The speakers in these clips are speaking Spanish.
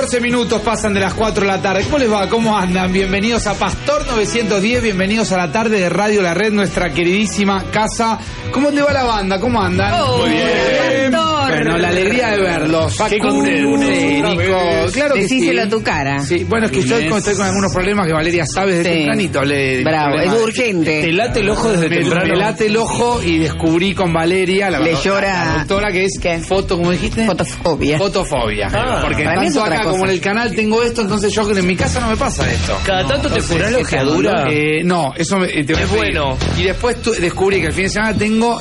14 minutos pasan de las 4 de la tarde. ¿Cómo les va? ¿Cómo andan? Bienvenidos a Pastor 910, bienvenidos a la tarde de Radio La Red, nuestra queridísima casa. ¿Cómo te va la banda? ¿Cómo andan? Muy bien. Bueno, la alegría de verlos. Qué lunes, Nico. Claro que Decíselo sí. a tu cara. Sí, bueno, es que yo estoy con algunos problemas que Valeria sabe desde tempranito. Bravo, es urgente. Te late el ojo desde temprano. Me late el ojo y descubrí con Valeria, la llora. doctora, que es foto, ¿cómo dijiste? Fotofobia. Fotofobia. Porque para mí es tanto otra acá cosa. como en el canal tengo esto, entonces yo en mi casa no me pasa esto. Cada tanto te curás la ojeadura. No, eso te voy a Es bueno. Y después descubrí que el fin de semana tengo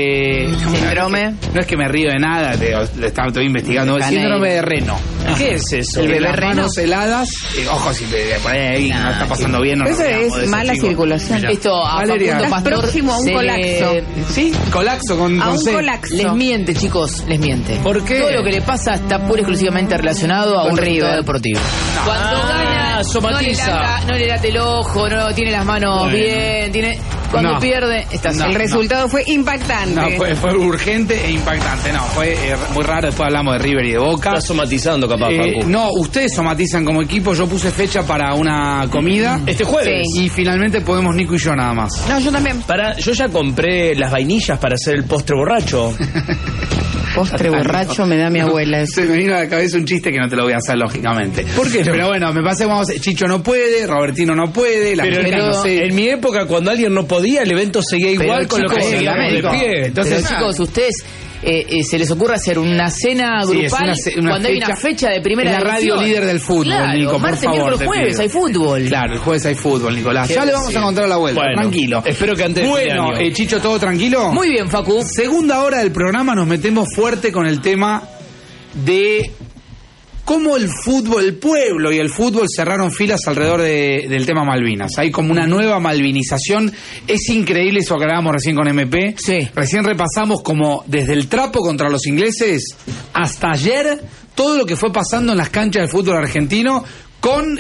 Síndrome. No es que me río de nada, estoy investigando. El Canel. síndrome de Reno. ¿Qué es eso? El bebé Las Reno. manos heladas, ojo, si por ahí no está pasando bien. No Eso nos riamos es de eso, mala chicos. circulación. Mirá. Esto a Valeria. Facundo Estás Pastor próximo a un colapso. Sí, colapso con A un C. colapso. Les miente, chicos, les miente. ¿Por qué? Todo lo que le pasa está pura y exclusivamente relacionado a Con un resultado River. deportivo. Cuando gana, somatiza. no le late el ojo, no tiene las manos bien, cuando No. pierde, está No. El resultado fue impactante. No, fue urgente e impactante. No, fue muy raro. Después hablamos de River y de Boca. Estás somatizando, capaz, Facu. No, ustedes somatizan como equipo. Yo puse fecha para una comida. Este jueves. Sí. Y finalmente podemos Nico y yo nada más. No, yo también. Yo ya compré las vainillas para hacer el postre borracho. Postre borracho me da mi abuela. Se me vino a la cabeza un chiste que no te lo voy a hacer, lógicamente. ¿Por qué no? Pero bueno, me parece que Chicho no puede, Robertino no puede, la Pero chica no sé. en mi época, cuando alguien no podía, el evento seguía igual con lo que chicos, seguíamos de América. pie. Entonces, Pero chicos, ustedes se les ocurre hacer una cena Sí, es grupal una cuando hay una fecha de primera en la radio división. líder del fútbol, Claro, Nico, por martes, favor, miércoles, te jueves pido. hay fútbol. Claro, el jueves hay fútbol, Nicolás. Qué Ya le vamos decir. a encontrar la vuelta, Bueno, tranquilo. espero que antes de fin de Bueno, año. Chicho, ¿todo tranquilo? Muy bien, Facu. Segunda hora del programa nos metemos fuerte con el tema de cómo el fútbol, el pueblo y el fútbol cerraron filas alrededor del tema Malvinas. Hay como una nueva malvinización. Es increíble eso que hablábamos recién con MP. Sí. Recién repasamos como desde el trapo contra los ingleses hasta ayer todo lo que fue pasando en las canchas del fútbol argentino con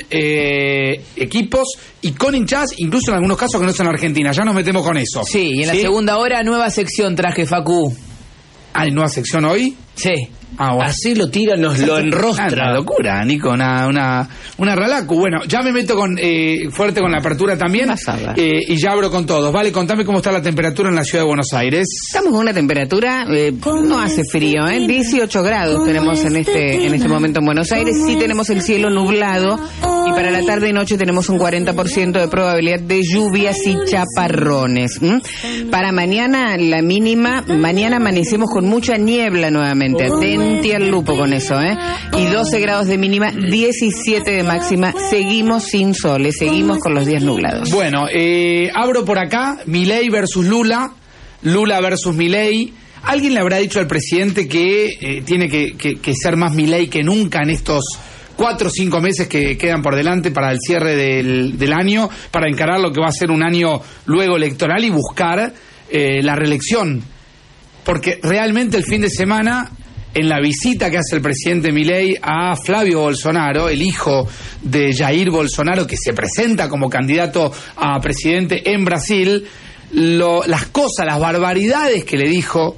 equipos y con hinchas, incluso en algunos casos que no son Argentina. Ya nos metemos con eso. Sí, y en la segunda hora, nueva sección traje, Facu. ¿Hay nueva sección hoy? Sí. Ah, bueno. Así lo tira, nos lo Una enrostra. locura, Nico, una relacu. Bueno, ya me meto con fuerte con la apertura también Vas a ver. y ya abro con todos. Vale, contame cómo está la temperatura en la ciudad de Buenos Aires. Estamos con una temperatura, no hace frío, 18 grados tenemos en este momento en Buenos Aires. Sí tenemos el cielo nublado y para la tarde y noche tenemos un 40% de probabilidad de lluvias y chaparrones. Para mañana, la mínima, mañana amanecemos con mucha niebla nuevamente. Atenti al lupo con eso, Y 12 grados de mínima, 17 de máxima. Seguimos sin sol, seguimos con los días nublados. Bueno, abro por acá, Milei versus Lula, Lula versus Milei. ¿Alguien le habrá dicho al presidente que tiene que ser más Milei que nunca en estos 4 o 5 meses que quedan por delante para el cierre del año, para encarar lo que va a ser un año luego electoral y buscar la reelección? Porque realmente el fin de semana, en la visita que hace el presidente Milei a Flavio Bolsonaro, el hijo de Jair Bolsonaro, que se presenta como candidato a presidente en Brasil, las cosas, las barbaridades que le dijo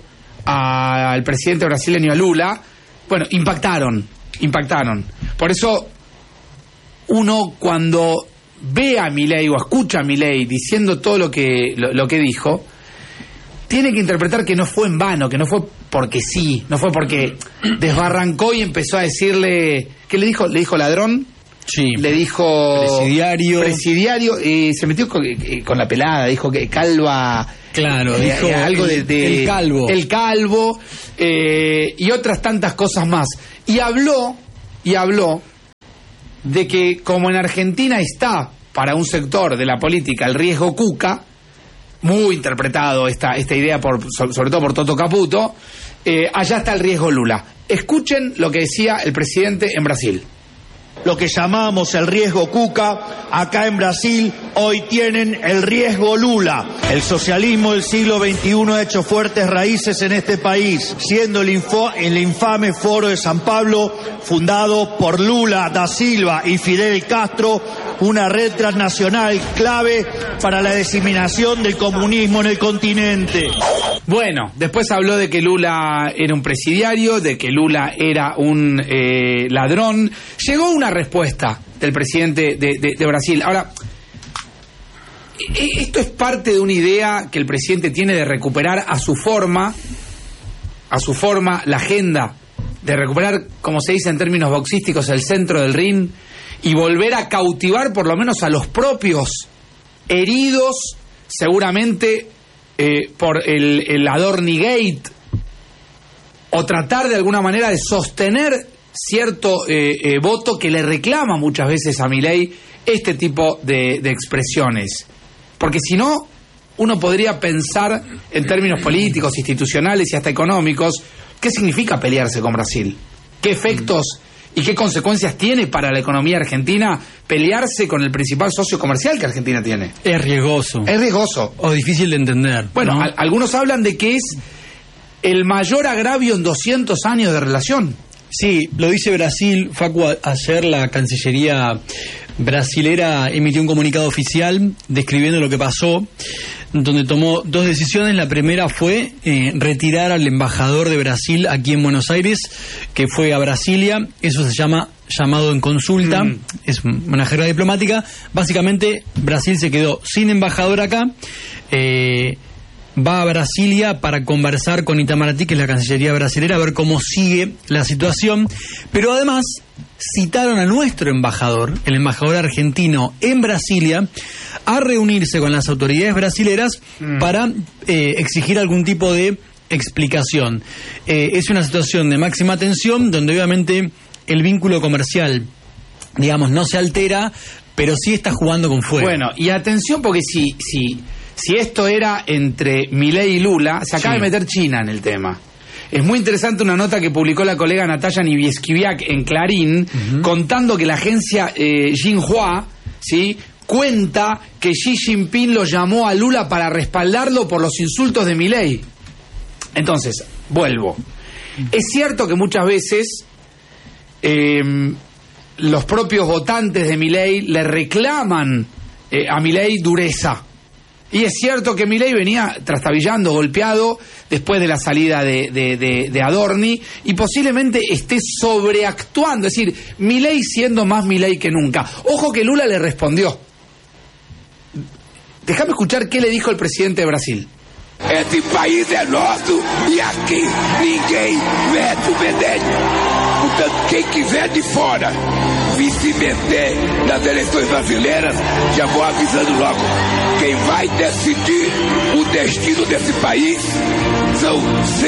al presidente brasileño, a Lula, bueno, impactaron. Por eso, uno cuando ve a Milei o escucha a Milei diciendo todo lo que dijo, tiene que interpretar que no fue en vano, que no fue porque sí, no fue porque desbarrancó y empezó a decirle, ¿qué le dijo? Le dijo ladrón, Sí. le dijo presidiario, se metió con la pelada, dijo que calva, Claro, dijo algo de el calvo. Y otras tantas cosas más. Y habló de que como en Argentina está para un sector de la política el riesgo Cuca, muy interpretado esta idea sobre todo por Toto Caputo, allá está el riesgo Lula. Escuchen lo que decía el presidente en Brasil. Lo que llamamos el riesgo Cuca, acá en Brasil hoy tienen el riesgo Lula. El socialismo del siglo XXI ha hecho fuertes raíces en este país, siendo el infame Foro de San Pablo, fundado por Lula da Silva y Fidel Castro, una red transnacional clave para la diseminación del comunismo en el continente. Bueno, después habló de que Lula era un presidiario, de que Lula era un ladrón. Llegó una respuesta del presidente de Brasil. Ahora, esto es parte de una idea que el presidente tiene de recuperar a su forma la agenda, de recuperar, como se dice en términos boxísticos, el centro del ring y volver a cautivar por lo menos a los propios heridos, seguramente por el Adorni Gate, o tratar de alguna manera de sostener cierto voto que le reclama muchas veces a Milei este tipo de expresiones. Porque si no, uno podría pensar en términos políticos, institucionales y hasta económicos, ¿qué significa pelearse con Brasil? ¿Qué efectos y qué consecuencias tiene para la economía argentina pelearse con el principal socio comercial que Argentina tiene? Es riesgoso. Es riesgoso. O difícil de entender. Bueno, ¿no? Algunos hablan de que es el mayor agravio en 200 años de relación. Sí, lo dice Brasil. Facu, ayer la Cancillería brasilera emitió un comunicado oficial describiendo lo que pasó, donde tomó dos decisiones. La primera fue retirar al embajador de Brasil aquí en Buenos Aires, que fue a Brasilia. Eso se llama llamado en consulta, es una jerga diplomática. Básicamente Brasil se quedó sin embajador acá, va a Brasilia para conversar con Itamaraty, que es la Cancillería brasilera, a ver cómo sigue la situación. Pero además citaron a nuestro embajador, el embajador argentino en Brasilia, a reunirse con las autoridades brasileras para exigir algún tipo de explicación. Es una situación de máxima tensión, donde obviamente el vínculo comercial, digamos, no se altera, pero sí está jugando con fuego. Bueno, y atención, porque si esto era entre Milei y Lula, se acaba de meter China en el tema. Es muy interesante una nota que publicó la colega Natalia Niebieskiviak en Clarín, contando que la agencia Xinhua, ¿sí?, cuenta que Xi Jinping lo llamó a Lula para respaldarlo por los insultos de Milei. Entonces, vuelvo. Es cierto que muchas veces los propios votantes de Milei le reclaman a Milei dureza. Y es cierto que Milei venía trastabillando, golpeado, después de la salida de Adorni, y posiblemente esté sobreactuando, es decir, Milei siendo más Milei que nunca. Ojo que Lula le respondió. Déjame escuchar qué le dijo el presidente de Brasil. Este país é nosso e aqui ninguém mete o bedelho. Portanto, quem quiser de fora vir se meter nas eleições brasileiras, já vou avisando logo. Quem vai decidir o destino desse país são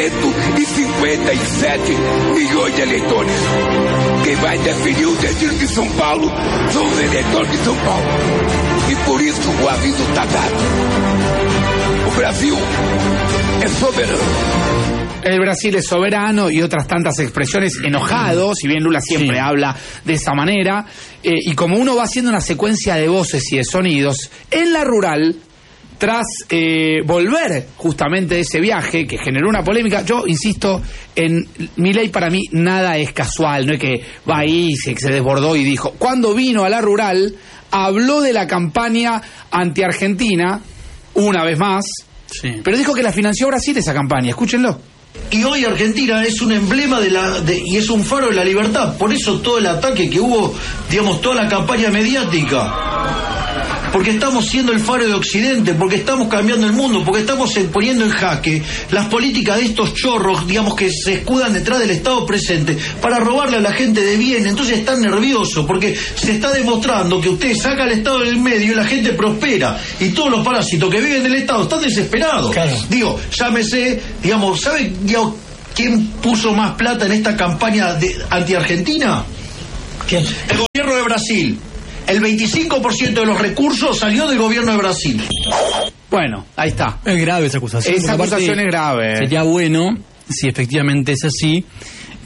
157 milhões de eleitores. Quem vai definir o destino de São Paulo são os eleitores de São Paulo. E por isso o aviso está dado. Brasil es soberano. El Brasil es soberano y otras tantas expresiones enojado, si bien Lula siempre habla de esa manera, y como uno va haciendo una secuencia de voces y de sonidos, en la rural, tras volver justamente de ese viaje que generó una polémica, yo insisto, en Milei para mí nada es casual, no es que va ahí, se desbordó y dijo. Cuando vino a la rural, habló de la campaña anti-Argentina, una vez más, pero dijo que la financió Brasil esa campaña. Escúchenlo. Y hoy Argentina es un emblema y es un faro de la libertad. Por eso todo el ataque que hubo, digamos, toda la campaña mediática. Porque estamos siendo el faro de Occidente, porque estamos cambiando el mundo, porque estamos poniendo en jaque las políticas de estos chorros, digamos, que se escudan detrás del Estado presente para robarle a la gente de bien. Entonces están nerviosos porque se está demostrando que usted saca al Estado del medio y la gente prospera. Y todos los parásitos que viven del Estado están desesperados. Claro. Digo, llámese, digamos, ¿sabe quién puso más plata en esta campaña anti-Argentina? ¿Quién? El gobierno de Brasil. El 25% de los recursos salió del gobierno de Brasil. Bueno, ahí está. Es grave esa acusación. Esa acusación es grave. Sería bueno, si efectivamente es así,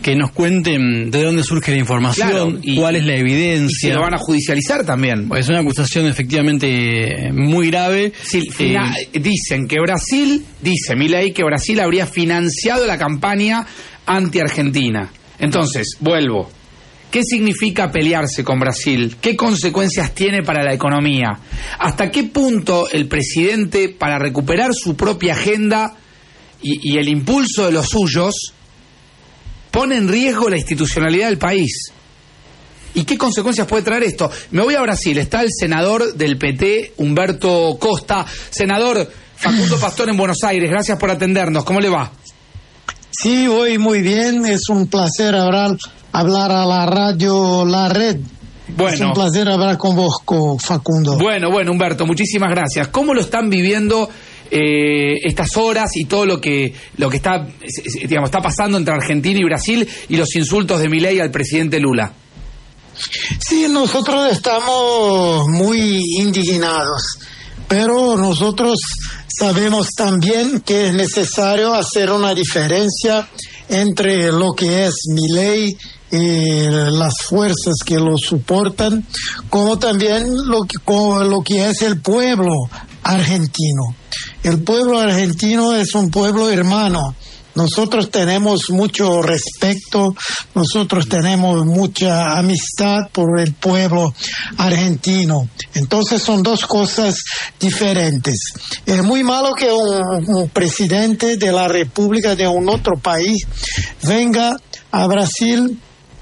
que nos cuenten de dónde surge la información, Claro, y cuál es la y evidencia. si lo van a judicializar también. Es una acusación efectivamente muy grave. Sí, dicen que Brasil, dice Milei que Brasil habría financiado la campaña anti-Argentina. Entonces, vuelvo. ¿Qué significa pelearse con Brasil? ¿Qué consecuencias tiene para la economía? ¿Hasta qué punto el presidente, para recuperar su propia agenda y el impulso de los suyos, pone en riesgo la institucionalidad del país? ¿Y qué consecuencias puede traer esto? Me voy a Brasil, está el senador del PT, Humberto Costa. Senador Facundo Pastor en Buenos Aires, gracias por atendernos. ¿Cómo le va? Sí, voy muy bien, es un placer hablar a la radio La Red. Bueno. Es un placer hablar con vos, Facundo. Bueno, Humberto, muchísimas gracias. ¿Cómo lo están viviendo estas horas y todo lo que está, digamos, está pasando entre Argentina y Brasil y los insultos de Milei al presidente Lula? Sí, nosotros estamos muy indignados, pero nosotros sabemos también que es necesario hacer una diferencia entre lo que es Milei y las fuerzas que lo soportan, como también lo que es el pueblo argentino. El pueblo argentino es un pueblo hermano. Nosotros tenemos mucho respeto, nosotros tenemos mucha amistad por el pueblo argentino. Entonces son dos cosas diferentes. Es muy malo que un presidente de la República de un otro país venga a Brasil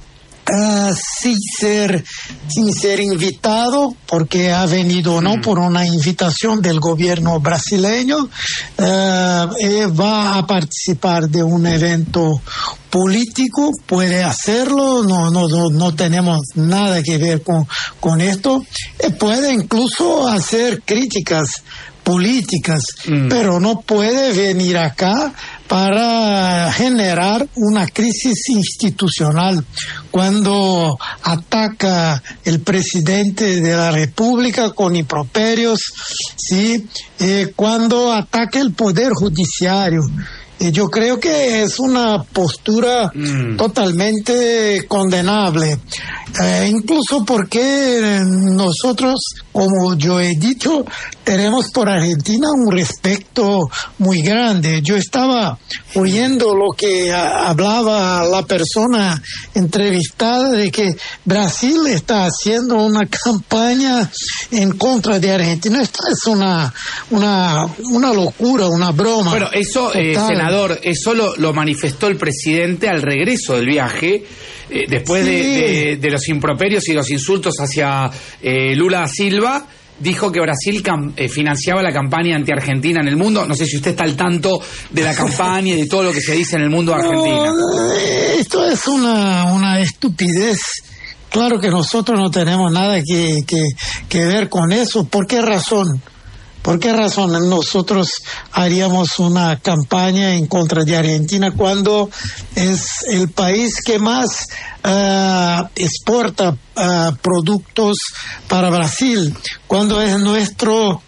sin ser invitado, porque ha venido no por una invitación del gobierno brasileño, va a participar de un evento político, puede hacerlo, no tenemos nada que ver con esto, puede incluso hacer críticas políticas, pero no puede venir acá para generar una crisis institucional. Cuando ataca el presidente de la República con improperios, ¿sí? Cuando ataca el Poder Judiciario. Yo creo que es una postura totalmente condenable, incluso porque nosotros, como yo he dicho, tenemos por Argentina un respeto muy grande. Yo estaba oyendo lo que hablaba la persona entrevistada de que Brasil está haciendo una campaña en contra de Argentina. Esto es una locura, una broma. Bueno, eso, senador, eso lo manifestó el presidente al regreso del viaje, después de los improperios y los insultos hacia Lula da Silva. Dijo que Brasil financiaba la campaña anti-Argentina en el mundo. No sé si usted está al tanto de la campaña y de todo lo que se dice en el mundo de Argentina. Esto es una estupidez. Claro que nosotros no tenemos nada que ver con eso. ¿Por qué razón? ¿Por qué razón nosotros haríamos una campaña en contra de Argentina cuando es el país que más exporta productos para Brasil, cuando es nuestro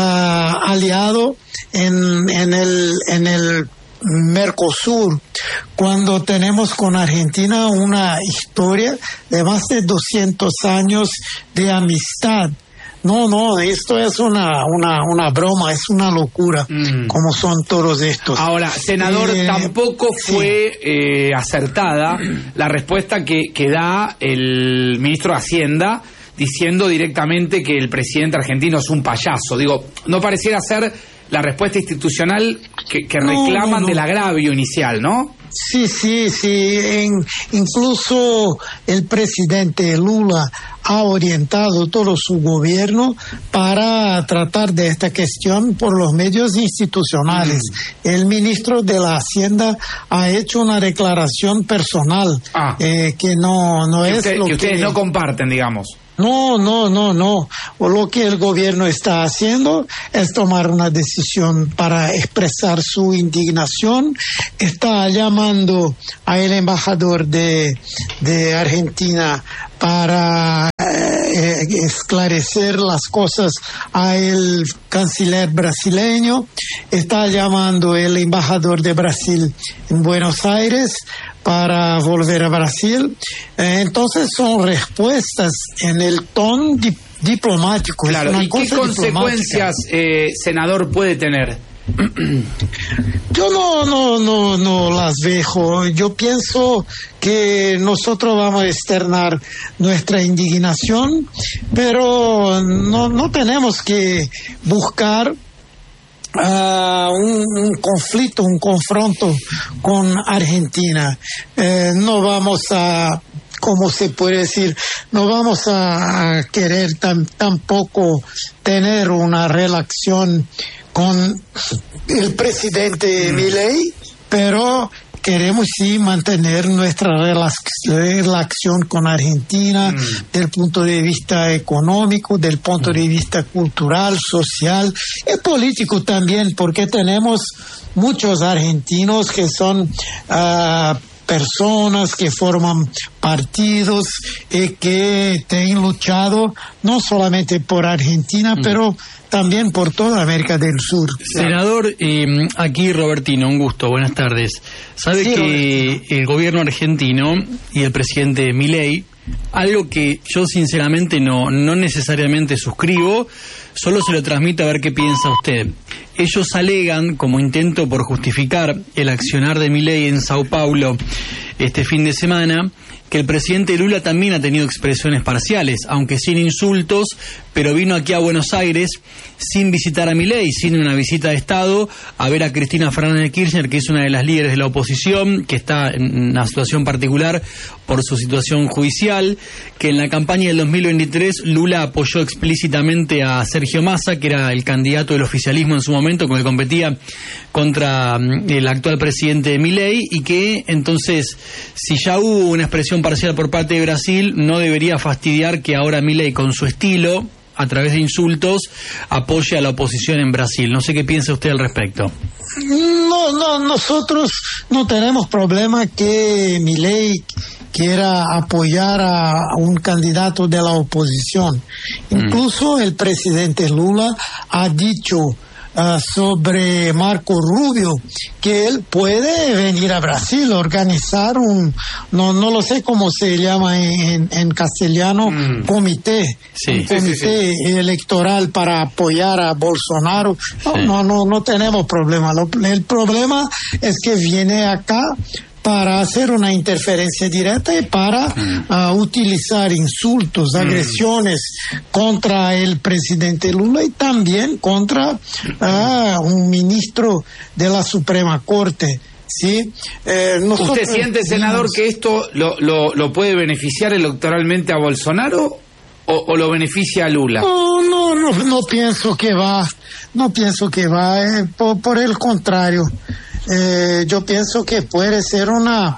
aliado en el Mercosur, cuando tenemos con Argentina una historia de más de 200 años de amistad? No, esto es una broma, es una locura, como son todos estos. Ahora, senador, tampoco fue acertada la respuesta que da el ministro de Hacienda, diciendo directamente que el presidente argentino es un payaso. Digo, no pareciera ser la respuesta institucional que reclaman del agravio inicial, ¿no? Sí. Incluso el presidente Lula ha orientado todo su gobierno para tratar de esta cuestión por los medios institucionales. El ministro de la Hacienda ha hecho una declaración personal que no es lo que ustedes no comparten, digamos. No. Lo que el gobierno está haciendo es tomar una decisión para expresar su indignación. Está llamando al embajador de Argentina para esclarecer las cosas a el canciller brasileño, está llamando el embajador de Brasil en Buenos Aires para volver a Brasil. Entonces son respuestas en el tono diplomático. Claro, ¿y qué consecuencias, senador, puede tener? Yo no las veo. Yo pienso que nosotros vamos a externar nuestra indignación, pero no tenemos que buscar un conflicto, un confronto con Argentina. No vamos a, ¿cómo se puede decir? No vamos a querer tampoco tener una relación con el presidente Milei, pero queremos sí mantener nuestra relación con Argentina del punto de vista económico, del punto de vista cultural, social y político también, porque tenemos muchos argentinos que son personas que forman partidos y que han luchado no solamente por Argentina, pero también por toda América del Sur. Senador, aquí Robertino, un gusto, buenas tardes. Sabe Sí, que el gobierno argentino y el presidente Milei, algo que yo sinceramente no necesariamente suscribo, solo se lo transmito a ver qué piensa usted. Ellos alegan, como intento por justificar el accionar de Milei en Sao Paulo este fin de semana, que el presidente Lula también ha tenido expresiones parciales, aunque sin insultos, pero vino aquí a Buenos Aires sin visitar a Milei, sin una visita de Estado, a ver a Cristina Fernández de Kirchner, que es una de las líderes de la oposición, que está en una situación particular por su situación judicial, que en la campaña del 2023 Lula apoyó explícitamente a Sergio Massa, que era el candidato del oficialismo en su momento, con el que competía contra el actual presidente Milei, y que entonces, si ya hubo una expresión parcial por parte de Brasil, no debería fastidiar que ahora Milei, con su estilo, a través de insultos, apoye a la oposición en Brasil. No sé qué piensa usted al respecto. No, nosotros no tenemos problema que Milei quiera apoyar a un candidato de la oposición. Incluso el presidente Lula ha dicho sobre Marco Rubio que él puede venir a Brasil, organizar no lo sé cómo se llama en castellano, comité, un comité electoral para apoyar a Bolsonaro. No tenemos problema. El problema es que viene acá para hacer una interferencia directa y para utilizar insultos, agresiones contra el presidente Lula y también contra un ministro de la Suprema Corte. ¿Sí? ¿Usted siente, senador, que esto lo puede beneficiar electoralmente a Bolsonaro o lo beneficia a Lula? No pienso que va. No pienso que va. Por el contrario. Yo pienso que puede ser una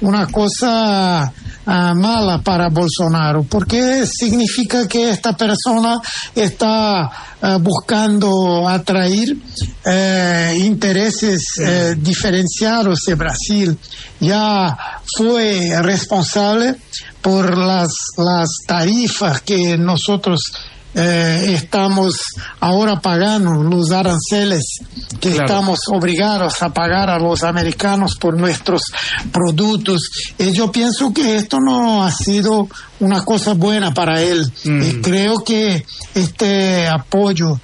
cosa mala para Bolsonaro, porque significa que esta persona está buscando atraer intereses diferenciados de Brasil. Ya fue responsable por las tarifas que nosotros estamos ahora pagando, los aranceles que estamos obligados a pagar a los americanos por nuestros productos. Y yo pienso que esto no ha sido una cosa buena para él. Y creo que este apoyo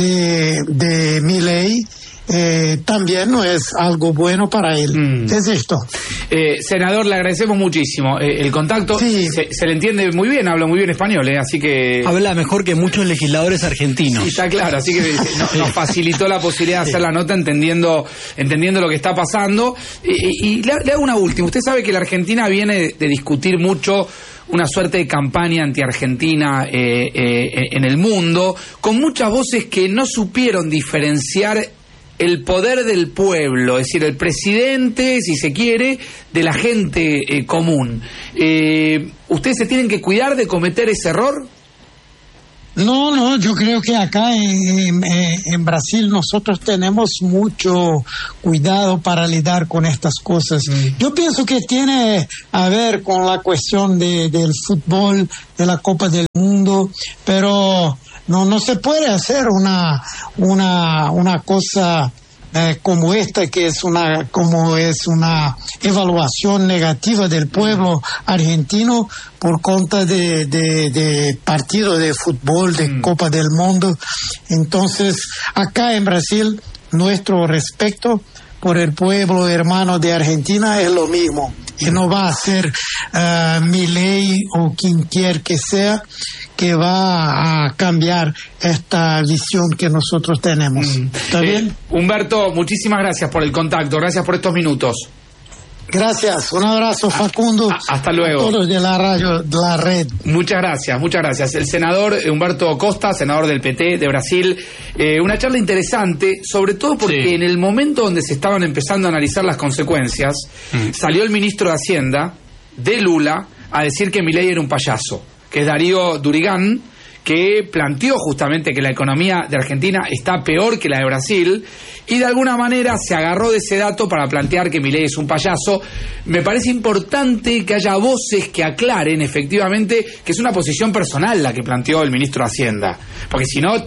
de Milei también no es algo bueno para él. ¿Qué es esto? Senador, le agradecemos muchísimo el contacto. Sí. Se le entiende muy bien, habla muy bien español, así que... Habla mejor que muchos legisladores argentinos. Sí, está claro, así que nos facilitó la posibilidad de hacer la nota entendiendo lo que está pasando. Y le hago una última. Usted sabe que la Argentina viene de discutir mucho una suerte de campaña anti-argentina en el mundo, con muchas voces que no supieron diferenciar el poder del pueblo, es decir, el presidente, si se quiere, de la gente común. ¿Ustedes se tienen que cuidar de cometer ese error? No, yo creo que acá en Brasil nosotros tenemos mucho cuidado para lidiar con estas cosas. Yo pienso que tiene a ver con la cuestión del fútbol, de la Copa del Mundo, pero no se puede hacer una cosa como esta, que es una evaluación negativa del pueblo argentino por cuenta de partido de fútbol, de Copa del Mundo. Entonces, acá en Brasil, nuestro respeto por el pueblo hermano de Argentina es lo mismo. Y no va a ser Milei o quien quiera que sea que va a cambiar esta visión que nosotros tenemos. ¿Está bien? Humberto, muchísimas gracias por el contacto, gracias por estos minutos. Gracias, un abrazo, Facundo. Hasta luego. A todos de la radio, de la red. Muchas gracias. El senador Humberto Costa, senador del PT de Brasil. Una charla interesante, sobre todo porque en el momento donde se estaban empezando a analizar las consecuencias, salió el ministro de Hacienda de Lula a decir que Milei era un payaso, que es Darío Durigán, que planteó justamente que la economía de Argentina está peor que la de Brasil, y de alguna manera se agarró de ese dato para plantear que Milei es un payaso. Me parece importante que haya voces que aclaren efectivamente que es una posición personal la que planteó el ministro de Hacienda, porque si no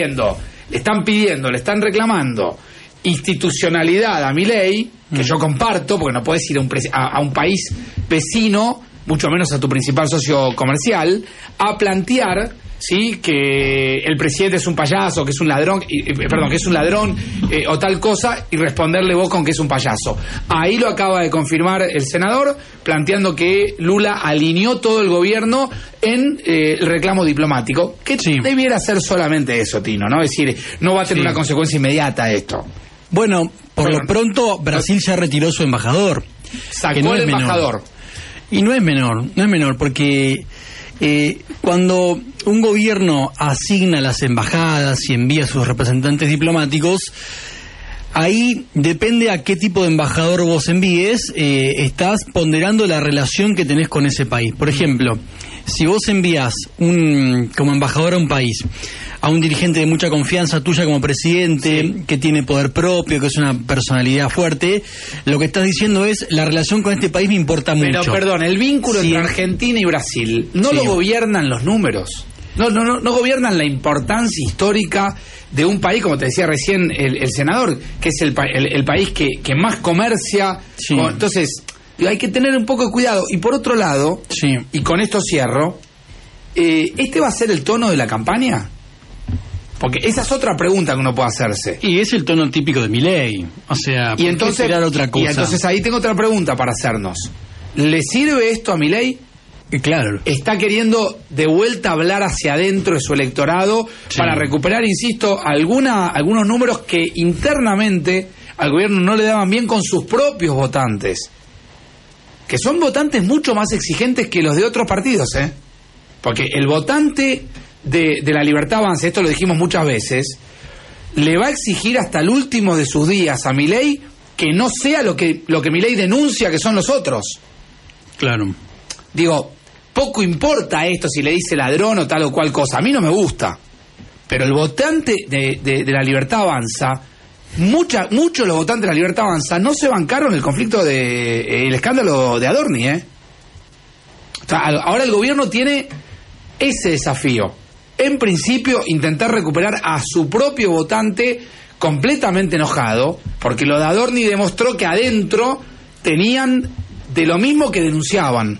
le están reclamando institucionalidad a Milei, que yo comparto, porque no podés ir a un país vecino, mucho menos a tu principal socio comercial, a plantear, ¿sí?, que el presidente es un payaso, que es un ladrón, o tal cosa, y responderle vos con que es un payaso. Ahí lo acaba de confirmar el senador, planteando que Lula alineó todo el gobierno en el reclamo diplomático, que debiera ser solamente eso, Tino, ¿no? Es decir, no va a tener una consecuencia inmediata esto. Bueno, por lo pronto Brasil ya retiró su embajador. Sacó el embajador. Y no es menor, porque cuando un gobierno asigna las embajadas y envía a sus representantes diplomáticos, ahí depende a qué tipo de embajador vos envíes, estás ponderando la relación que tenés con ese país. Por ejemplo, si vos envías como embajador a un país a un dirigente de mucha confianza tuya como presidente, que tiene poder propio, que es una personalidad fuerte, lo que estás diciendo es, la relación con este país me importa mucho. Pero perdón, el vínculo entre Argentina y Brasil no lo gobiernan los números, no gobiernan la importancia histórica de un país, como te decía recién el senador, que es el país que más comercia. Entonces, hay que tener un poco de cuidado. Y por otro lado, y con esto cierro, ¿este va a ser el tono de la campaña? Porque esa es otra pregunta que uno puede hacerse. Y es el tono típico de Milei. O sea, ¿por qué esperar otra cosa? Y entonces ahí tengo otra pregunta para hacernos. ¿Le sirve esto a Milei? Claro. ¿Está queriendo de vuelta hablar hacia adentro de su electorado para recuperar, insisto, algunos números que internamente al gobierno no le daban bien con sus propios votantes? Que son votantes mucho más exigentes que los de otros partidos, Porque el votante de la Libertad Avanza, esto lo dijimos muchas veces, le va a exigir hasta el último de sus días a Milei que no sea lo que Milei denuncia que son los otros. Claro. Digo, poco importa esto si le dice ladrón o tal o cual cosa, a mí no me gusta, pero el votante de la Libertad Avanza, muchos de los votantes de la Libertad Avanza no se bancaron el conflicto el escándalo de Adorni, O sea, ahora el gobierno tiene ese desafío. En principio, intentar recuperar a su propio votante completamente enojado, porque lo de Adorni demostró que adentro tenían de lo mismo que denunciaban.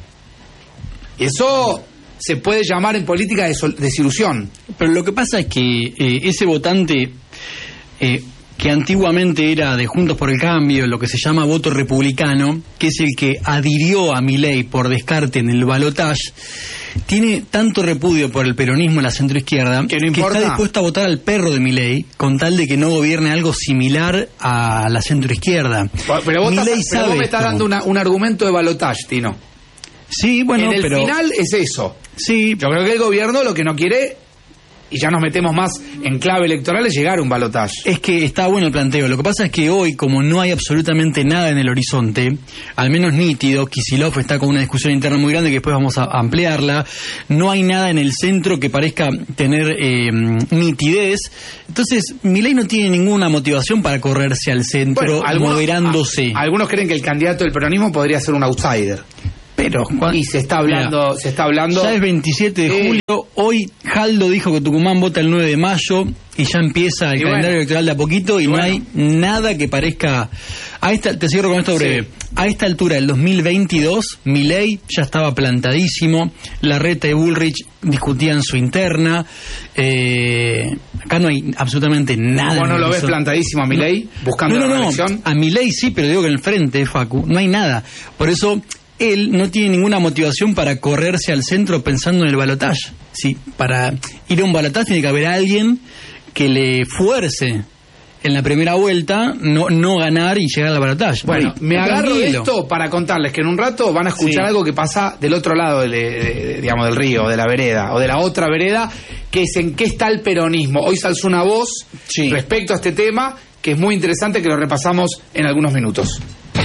Y eso se puede llamar en política desilusión. Pero lo que pasa es que ese votante que antiguamente era de Juntos por el Cambio, lo que se llama voto republicano, que es el que adhirió a Milei por descarte en el balotaje, tiene tanto repudio por el peronismo en la centroizquierda que está dispuesto a votar al perro de Milei con tal de que no gobierne algo similar a la centroizquierda. Pero vos me estás dando un argumento de balotaje, Tino. Sí, bueno, en el final es eso. Sí. Yo creo que el gobierno lo que no quiere y ya nos metemos más en clave electoral, es llegar a un balotaje. Es que está bueno el planteo. Lo que pasa es que hoy, como no hay absolutamente nada en el horizonte, al menos nítido, Kicillof está con una discusión interna muy grande que después vamos a ampliarla, no hay nada en el centro que parezca tener nitidez. Entonces, Milei no tiene ninguna motivación para correrse al centro, moderándose. Algunos creen que el candidato del peronismo podría ser un outsider. Pero, y se está hablando. Ya es 27 de julio. Hoy Jaldo dijo que Tucumán vota el 9 de mayo y ya empieza el calendario electoral de a poquito y no hay nada que parezca. Te cierro con esto breve. Sí. A esta altura del 2022, Milei ya estaba plantadísimo. Larreta y Bullrich discutían su interna. Acá no hay absolutamente nada. ¿Vos no lo ves plantadísimo a Milei buscando la reelección? A Milei sí, pero digo que en el frente, Facu, no hay nada. Por eso él no tiene ninguna motivación para correrse al centro pensando en el balotaje. Sí, para ir a un balotaje tiene que haber alguien que le fuerce en la primera vuelta no ganar y llegar al balotaje. Bueno, me agarro de esto para contarles que en un rato van a escuchar algo que pasa del otro lado digamos, del río, de la vereda, o de la otra vereda, que es en qué está el peronismo. Hoy se alzó una voz respecto a este tema, que es muy interesante, que lo repasamos en algunos minutos.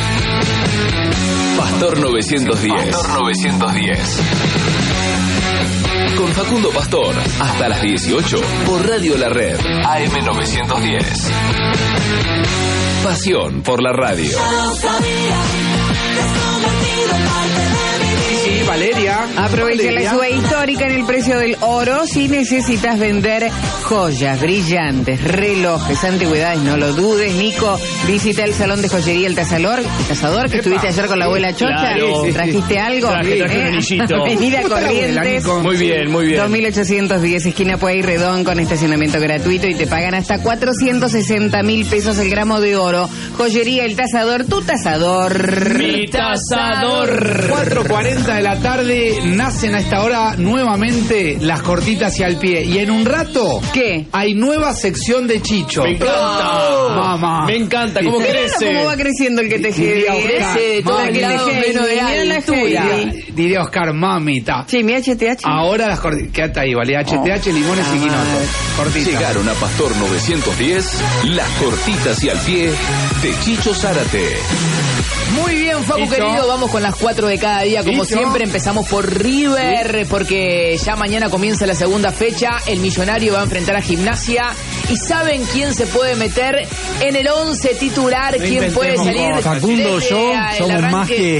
Pastor 910. Pastor 910. Con Facundo Pastor, hasta las 18, por Radio La Red, AM 910. Pasión por la radio. Sí, Valeria. Aprovecha la suba histórica en el precio del oro. Si necesitas vender joyas, brillantes, relojes, antigüedades, no lo dudes, Nico. Visita el salón de joyería El Tasador, que estuviste ayer con la abuela Chocha. Claro. ¿Trajiste algo? Traje un anillito. Avenida Corrientes. Muy bien. 2810, esquina Pueyrredón, con estacionamiento gratuito, y te pagan hasta 460.000 pesos el gramo de oro. Joyería El Tasador, tu tasador. Mi tasador. 4:40 de la tarde, nacen a esta hora nuevamente las cortitas y al pie. Y en un rato, ¿qué? Hay nueva sección de Chicho. Me encanta. Mamá. Me encanta. ¿Cómo crece? ¿Cómo va creciendo el que te Crece de todo el lado menos de altura. Diría Oscar, mamita. Sí, mi HTH. Ahora las cortitas. Quédate ahí, vale. HTH, limones y quinotos. Cortitas. Llegaron a Pastor 910, las cortitas y al pie de Chicho Zárate. Muy bien, Facu ¿Listo? querido, vamos con las 4 de cada día, como ¿Listo? siempre. Empezamos por River, porque ya mañana comienza la segunda fecha. El Millonario va a enfrentar a Gimnasia. ¿Y saben quién se puede meter en el 11 titular? ¿Quién puede salir? Facundo, yo somos más que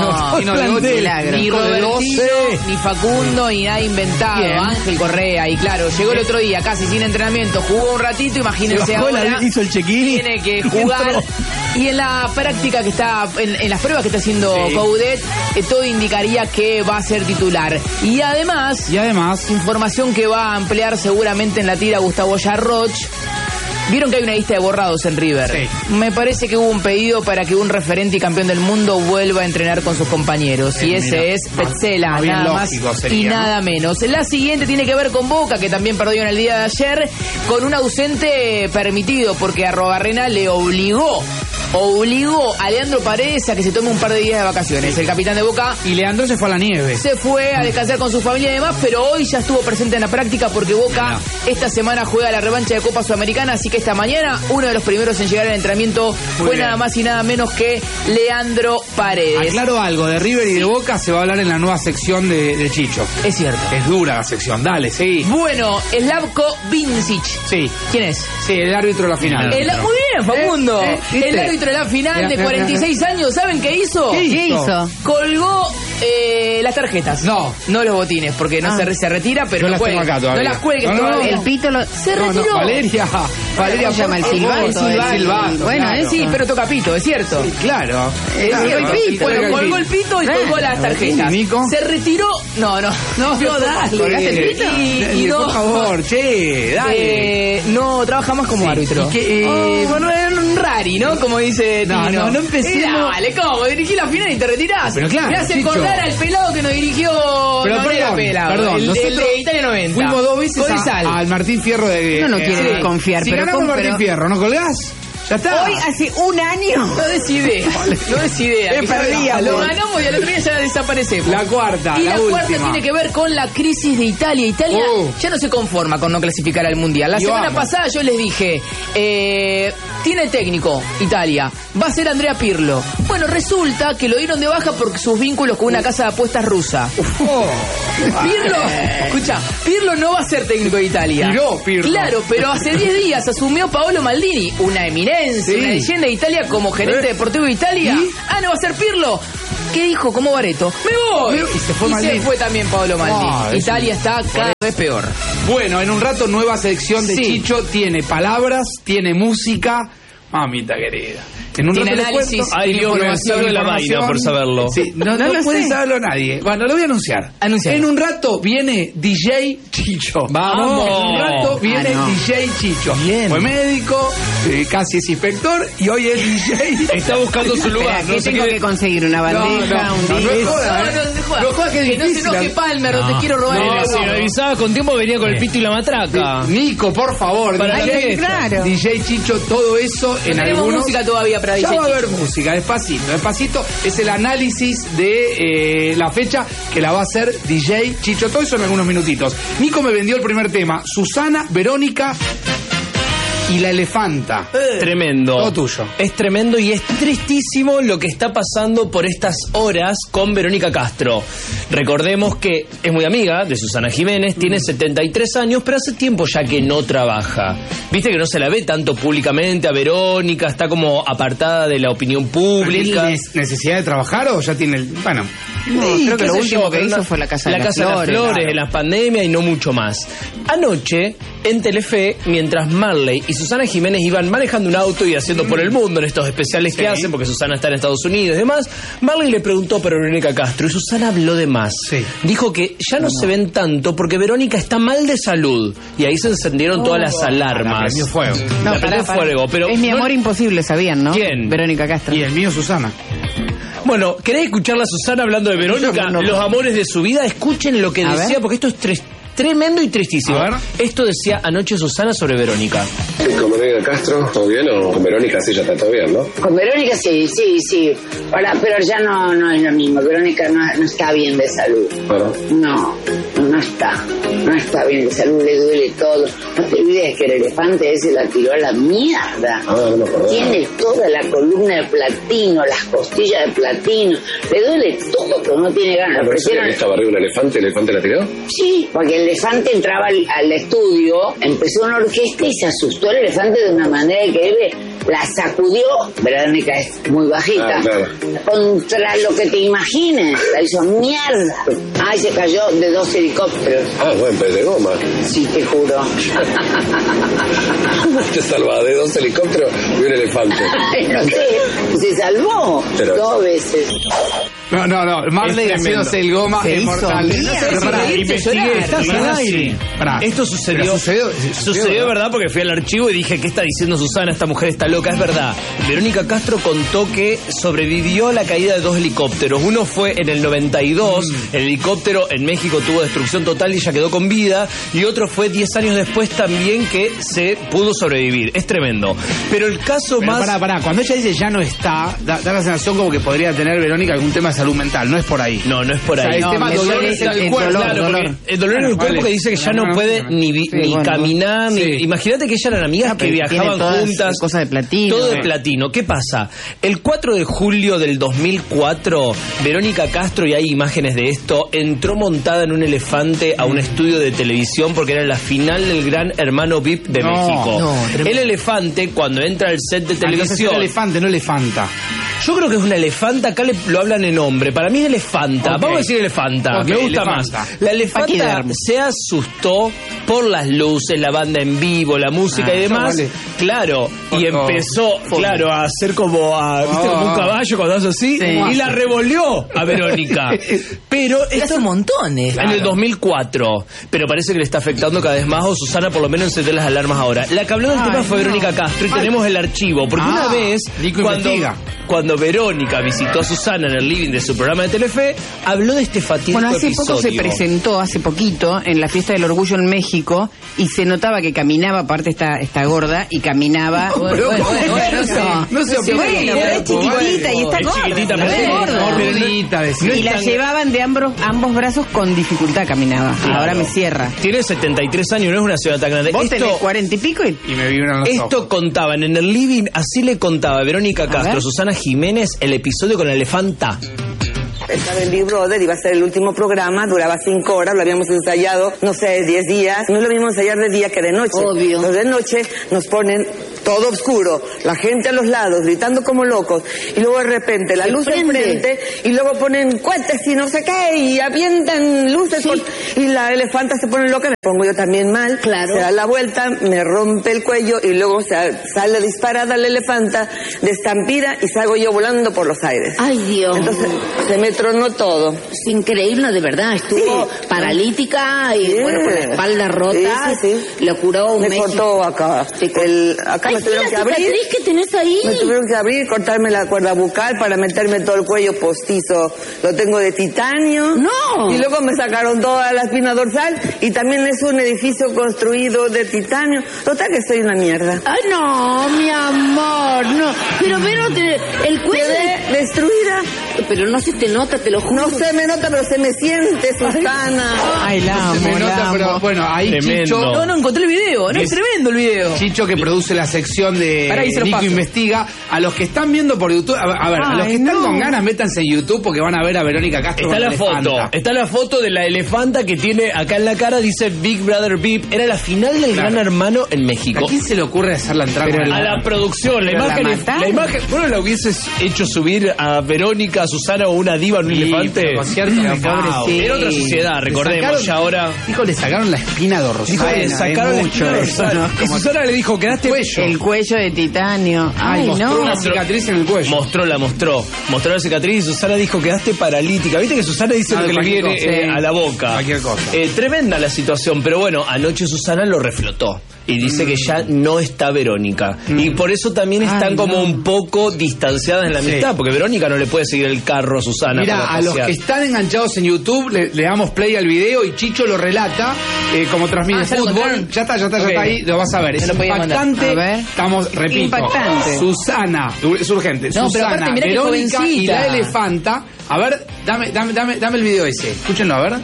Ni Robertino, ni Facundo, ni nada inventado. Bien. Ángel Correa, y claro, llegó el otro día casi sin entrenamiento, jugó un ratito, imagínense ahora. Hizo el check-in. Tiene que jugar. Y en la práctica que está, en las pruebas que está haciendo Coudet, todo indicaría que va a ser titular. Y además, información que va a ampliar seguramente en la tira Gustavo Yarroch. Vieron que hay una lista de borrados en River. Sí. Me parece que hubo un pedido para que un referente y campeón del mundo vuelva a entrenar con sus compañeros. Y ese es Petzela, nada más sería, y nada menos. La siguiente tiene que ver con Boca, que también perdió en el día de ayer, con un ausente permitido, porque Arrobarrena le obligó a Leandro Paredes a que se tome un par de días de vacaciones. El capitán de Boca. Y Leandro se fue a la nieve. Se fue a descansar con su familia y demás, pero hoy ya estuvo presente en la práctica, porque Boca esta semana juega la revancha de Copa Sudamericana, así que esta mañana uno de los primeros en llegar al entrenamiento fue nada más y nada menos que Leandro Paredes. Aclaro algo, de River y de Boca se va a hablar en la nueva sección de Chicho. Es cierto. Es dura la sección, dale, sí. Bueno, Slavko Vincic. Sí. ¿Quién es? Sí, el árbitro de la final. Muy bien, Facundo. ¿Viste? El árbitro de la final de 46 años, ¿saben qué hizo? ¿Qué hizo? Colgó las tarjetas. No los botines, porque no se retira, pero yo las tengo acá todavía. No las cuelgues todavía. El pito se retiró. Valeria ¿cómo se llama? El silbato. El silbato. Bueno, claro. Sí, pero toca pito, es cierto. Sí, claro. Colgó el pito. Bueno, colgó el pito y colgó las tarjetas. Nico. Se retiró. No, dale. ¿Colgaste el pito? Y no. Por favor, che, dale. No trabaja más como árbitro. Bueno, era un rari, ¿no? Como dice Tino. No empecemos. Dale, ¿cómo? Dirigí la final y te retirás. Pero claro, me hace Chicho. acordar al pelado que nos dirigió. Pero no era pelado. Perdón, el nosotros de Italia 90. Fuimos 2 veces Codizal. al Martín Fierro de... No quiere desconfiar, si pero ganamos Martín Fierro, ¿no colgás? Ya está. Hoy hace un año. No des idea. No des idea. Lo ganamos y a la otra ya desaparecemos. La cuarta, y la cuarta última. tiene que ver con la crisis de Italia. Italia ya no se conforma con no clasificar al Mundial. La semana pasada yo les dije, tiene técnico Italia, va a ser Andrea Pirlo. Bueno, resulta que lo dieron de baja por sus vínculos con una casa de apuestas rusa. Pirlo, escucha, Pirlo no va a ser técnico de Italia. Pirlo. Claro, pero hace 10 días asumió Paolo Maldini, una eminencia, una leyenda de Italia como gerente deportivo de Italia. No va a ser Pirlo. ¿Qué dijo? Como Bareto. ¡Me voy! Y se fue Maldini. Se fue también Paolo Maldini. Italia está cada vez peor. Bueno, en un rato nueva selección de Chicho. Tiene palabras, tiene música. Mamita querida. En un tiene rato análisis. Ay, Dios, me sabe la vaina por saberlo. Sí, no puede saberlo nadie. Bueno, lo voy a anunciar. En un rato viene DJ Chicho. Vamos. En un rato viene DJ Chicho. Bien. Fue médico, casi es inspector y hoy es DJ. Está buscando su lugar. ¿Qué tengo que conseguir? ¿Una bandeja? ¿Un disco? No jodas que es difícil. No se enoje Palmer, no te quiero robar el si me avisaba con tiempo venía con el pito y la matraca. Nico, por favor. ¿Para qué? Claro. DJ Chicho, todo eso en tenemos algunos... música todavía para Ya DJ va a haber Chicho. música, despacito. Es el análisis de la fecha que la va a hacer DJ Chicho. Todo eso en algunos minutitos. Nico me vendió el primer tema. Susana, Verónica y la elefanta. Tremendo. Todo tuyo. Es tremendo y es tristísimo lo que está pasando por estas horas con Verónica Castro. Recordemos que es muy amiga de Susana Jiménez, tiene 73 años, pero hace tiempo ya que no trabaja. Viste que no se la ve tanto públicamente a Verónica, está como apartada de la opinión pública. ¿Tiene necesidad de trabajar o ya tiene el...? Bueno... No, creo que lo último que hizo fue la Casa de las Flores. de las pandemias y no mucho más. Anoche, en Telefe, mientras Marley y Susana Jiménez iban manejando un auto y haciendo por el mundo en estos especiales que hacen, porque Susana está en Estados Unidos y demás, Marley le preguntó por Verónica Castro y Susana habló de más. Dijo que ya no se ven tanto porque Verónica está mal de salud. Y ahí se encendieron todas las alarmas. La prendió fuego. La prendió fuego, pero es mi amor imposible, sabían, ¿no? ¿Quién? Verónica Castro. Y el mío, Susana. Bueno, ¿querés escuchar a Susana hablando de Verónica? Los amores de su vida. Escuchen lo que decía, porque esto es tremendo y tristísimo. Esto decía anoche Susana sobre Verónica. ¿Con Verónica Castro todo bien o con Verónica sí ya está todo bien, no? Con Verónica sí. Ahora, pero ya no es lo mismo. Verónica no está bien de salud. No está bien de salud, le duele todo. No te olvides que el elefante ese la tiró a la mierda. Tiene toda la columna de platino, las costillas de platino. Le duele todo, pero no tiene ganas. ¿No parecía que estaba arriba un elefante? ¿El elefante la tiró? Sí, porque el elefante entraba al estudio, empezó una orquesta y se asustó el elefante de una manera que él la sacudió. Verónica es muy bajita. Contra lo que te imagines, la hizo mierda. Ay, se cayó de 2 helicópteros. Buen pez de goma. Sí, te juro. Te salvaba de 2 helicópteros y un elefante. No sé, se salvó 2 veces. No, Marley haciéndose el goma es mortal. Estás al aire. Esto sucedió, ¿verdad? Porque fui al archivo y dije, ¿qué está diciendo Susana? Esta mujer está loca. Es verdad. Verónica Castro contó que sobrevivió a la caída de 2 helicópteros. Uno fue en el 92. El helicóptero en México tuvo destrucción total y ella quedó con vida. Y otro fue 10 años después también que se pudo sobrevivir. Es tremendo. Pero el caso más... Pará. Cuando ella dice ya no está, da la sensación como que podría tener Verónica algún tema de salud mental. No es por ahí. No es por ahí. O sea, el tema dolor en el cuerpo. El dolor en el cuerpo que dice que ya no puede ni caminar. Imagínate que ellas eran amigas que viajaban juntas. Cosas de platino. Todo de platino. ¿Qué pasa? El 4 de julio del 2004, Verónica Castro, y hay imágenes de esto, entró montada en un elefante a un estudio de televisión porque era la final del Gran Hermano VIP de México. El elefante, cuando entra al set de televisión... Es elefante, no elefanta. Yo creo que es una elefanta, acá lo hablan en hombre. Para mí es elefanta. Vamos a decir elefanta, me gusta elefanta más. La elefanta se asustó por las luces, la banda en vivo, la música y demás. Claro, y empezó, a hacer como como un caballo cuando hace así, y la revolvió a Verónica. Pero esto hace montones. En el 2004. Pero parece que le está afectando cada vez más, o Susana por lo menos encendió las alarmas ahora. La que habló del tema fue Verónica Castro y tenemos el archivo. Porque una vez, cuando cuando Verónica visitó a Susana en el living de su programa de Telefe, habló de este fatídico Bueno, hace episodio. poco se presentó, hace poquito, en la Fiesta del Orgullo en México, y se notaba que caminaba, aparte está gorda, y caminaba... No se bueno, pero es chiquitita y está gorda. Chiquitita, pero es gorda. Y la llevaban de ambos brazos con dificultad, caminaba. Claro. Ahora me cierra. Tiene 73 años, no es una ciudad tan grande. Vos tenés 40 y pico y me vibran los ojos. Esto contaban en el living, así le contaba Verónica Castro, Susana Jiménez, el episodio con la elefanta. Estaba en Big Brother, iba a ser el último programa, duraba 5 horas, lo habíamos ensayado, no sé, 10 días. No es lo mismo ensayar de día que de noche. Obvio. Los de noche nos ponen todo oscuro, la gente a los lados, gritando como locos, y luego de repente la luz enfrente, y luego ponen cohetes y no sé qué, y avientan luces, y la elefanta se pone loca, me pongo yo también mal, se da la vuelta, me rompe el cuello, y luego sale disparada la elefanta de estampida, y salgo yo volando por los aires. Ay, Dios. Entonces se me tronó todo. Es increíble, de verdad. Estuvo paralítica y bueno, con la espalda rota. Lo curó un mes. Me cortó acá. Acá me tuvieron que abrir. ¿Qué tenés ahí? Me tuvieron que abrir, cortarme la cuerda bucal para meterme todo el cuello postizo. Lo tengo de titanio. ¡No! Y luego me sacaron toda la espina dorsal y también es un edificio construido de titanio. Total que soy una mierda. Ay, no, mi amor, no. Pero el cuello... Quedé destruida. Pero no se te nota, te lo juro. No se me nota, pero se me siente, Susana. Ay, la amo, se me nota, pero bueno, ahí Tremendo. Chicho... No, encontré el video. No, es tremendo el video. Chicho, que produce la sección de Nico Investiga. A los que están viendo por YouTube, a ver, a los que están con ganas, métanse en YouTube porque van a ver a Verónica Castro. Está la foto de la elefanta que tiene acá en la cara, dice Big Brother VIP. Era la final del Gran Hermano en México. ¿A quién se le ocurre hacer la entrada? A la producción, la imagen, ¿vos la hubieses hecho subir a Verónica, a Susana o una diva en un elefante? Era otra sociedad, recordemos, ya ahora. Dijo, le sacaron la espina dorsal. Dijo, le sacaron la espina dorsal. Y Susana le dijo, quedaste el cuello de titanio. Ay, mostró una cicatriz en el cuello. Mostró la cicatriz y Susana dijo, quedaste paralítica. Viste que Susana dice lo que le viene a la boca. Cualquier cosa. Tremenda la situación, pero bueno, anoche Susana lo reflotó. Y dice que ya no está Verónica. Y por eso también están como un poco distanciadas en la amistad, porque Verónica no le puede seguir el carro a Susana. Mira, a los que están enganchados en YouTube, le damos play al video y Chicho lo relata como transmite fútbol. Ya está ahí, lo vas a ver. Es impactante. Repito. Impactante. Susana, es urgente. No, Susana, Verónica y la elefanta. A ver, dame el video ese. Escúchenlo, a ver.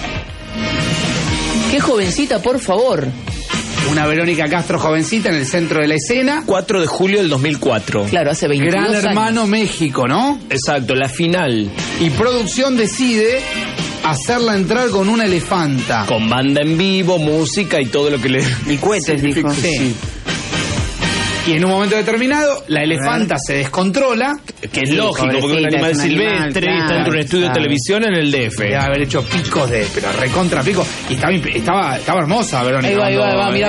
Qué jovencita, por favor. Una Verónica Castro jovencita en el centro de la escena. 4 de julio del 2004. Claro, hace 22 años. Gran Hermano México, ¿no? Exacto, la final. Y producción decide hacerla entrar con una elefanta. Con banda en vivo, música y todo lo que le... Y cohetes, dijo. Sí. Y en un momento determinado, la elefanta se descontrola. Que es lógico, porque es un animal silvestre y está dentro de un estudio de televisión en el DF. Debe haber hecho picos pero recontra picos. Y estaba hermosa, Verónica. Ahí va, mira.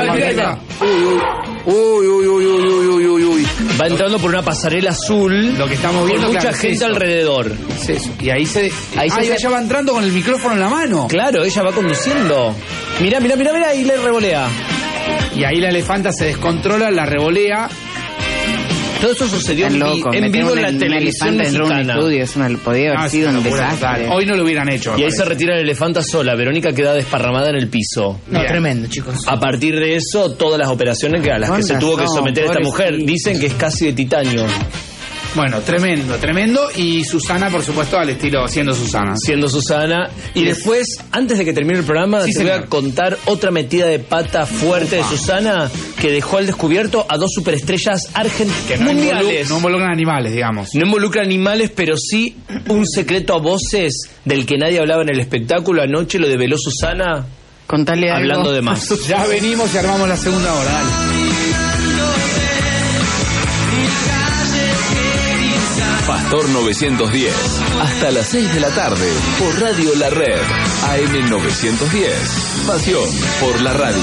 Uy. Va entrando por una pasarela azul. Lo que estamos viendo, con mucha gente alrededor. Es eso. Y ella va entrando con el micrófono en la mano. Claro, ella va conduciendo. Mirá, y le revolea. Y ahí la elefanta se descontrola, la revolea. Todo eso sucedió en vivo en la televisión mexicana. Podía haber sido un desastre. Hoy no lo hubieran hecho. Y ahí se retira la elefanta sola. Verónica queda desparramada en el piso. No, tremendo, chicos. A partir de eso, todas las operaciones a las que se tuvo que someter esta mujer dicen que es casi de titanio. Bueno, tremendo. Y Susana, por supuesto, al estilo siendo Susana. Y después, antes de que termine el programa, te voy a contar otra metida de pata fuerte de Susana que dejó al descubierto a 2 superestrellas argentinas mundiales. No involucran animales, digamos. No involucran animales, pero sí un secreto a voces del que nadie hablaba en el espectáculo. Anoche lo develó Susana. Contale algo. Hablando de más. Ya venimos y armamos la segunda hora. Dale. Pastor 910, hasta las 6 de la tarde, por Radio La Red, AM 910, pasión por la radio.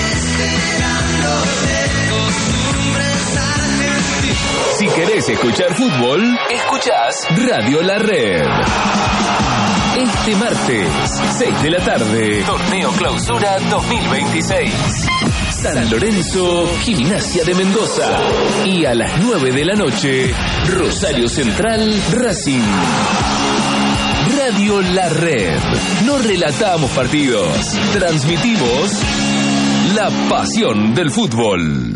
Si querés escuchar fútbol, escuchás Radio La Red. Este martes, 6 de la tarde, Torneo Clausura 2026. San Lorenzo, Gimnasia de Mendoza. Y a las 9 de la noche, Rosario Central, Racing. Radio La Red. No relatamos partidos, transmitimos la pasión del fútbol.